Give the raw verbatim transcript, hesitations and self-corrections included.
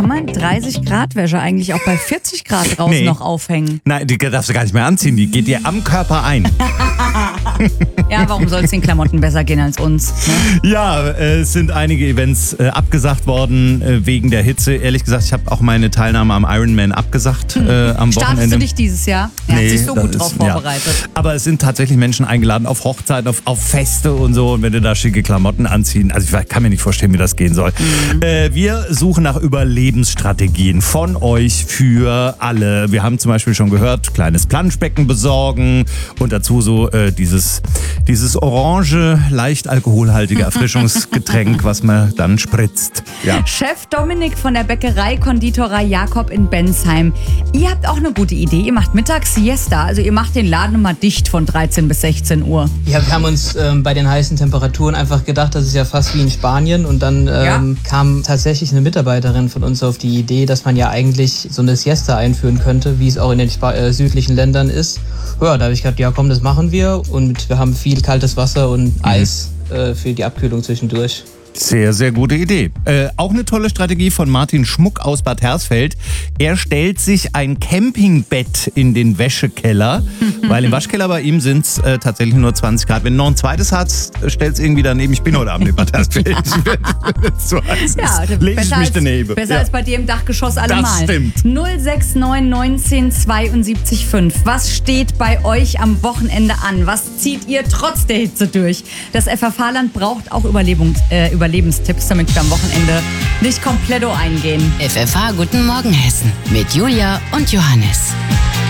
Kann man dreißig Grad Wäsche eigentlich auch bei vierzig Grad draußen Nee. noch aufhängen? Nein, die darfst du gar nicht mehr anziehen. Die geht dir am Körper ein. Ja, warum soll es den Klamotten besser gehen als uns? Ne? Ja, äh, es sind einige Events äh, abgesagt worden äh, wegen der Hitze. Ehrlich gesagt, ich habe auch meine Teilnahme am Ironman abgesagt äh, am Startest Wochenende. du dich dieses Jahr? Er hat Nee, sich so das gut ist- drauf ja. vorbereitet. Aber es sind tatsächlich Menschen eingeladen auf Hochzeiten, auf, auf Feste und so. Und wenn du da schicke Klamotten anziehen, also ich kann mir nicht vorstellen, wie das gehen soll. Mhm. Äh, wir suchen nach Überlebensstrategien von euch für alle. Wir haben zum Beispiel schon gehört, kleines Planschbecken besorgen und dazu so äh, dieses, dieses orange, leicht alkoholhaltige Erfrischungsgetränk, was man dann spritzt. Ja. Chef Dominik von der Bäckerei Konditorei Jakob in Bensheim. Ihr habt auch eine gute Idee. Ihr macht mittags Siesta. Also ihr macht den Laden immer dicht von dreizehn bis sechzehn Uhr. Ja, wir haben uns ähm, bei den heißen Temperaturen einfach gedacht, das ist ja fast wie in Spanien. Und dann ähm, Ja. kam tatsächlich eine Mitarbeiterin von uns auf die Idee, dass man ja eigentlich so eine Siesta einführen könnte, wie es auch in den Spa äh, südlichen Ländern ist. Ja, da habe ich gedacht, ja komm, das machen wir. Und wir haben viel kaltes Wasser und Eis äh, für die Abkühlung zwischendurch. Sehr, sehr gute Idee. Äh, auch eine tolle Strategie von Martin Schmuck aus Bad Hersfeld. Er stellt sich ein Campingbett in den Wäschekeller, weil im Waschkeller bei ihm sind es äh, tatsächlich nur zwanzig Grad. Wenn du noch ein zweites hast, stellt es irgendwie daneben. Ich bin heute Abend in Bad Hersfeld. So heißt Ja, es. Leg ich besser, mich als, daneben. besser Ja. als bei dir im Dachgeschoss allemal. Das stimmt. null sechs neun neunzehn zweiundsiebzig fünf. Was steht bei euch am Wochenende an? Was zieht ihr trotz der Hitze durch? Das F F H-Land braucht auch Überlebungs, äh, Überlebenstipps, damit wir am Wochenende nicht kompletto eingehen. F F H Guten Morgen Hessen mit Julia und Johannes.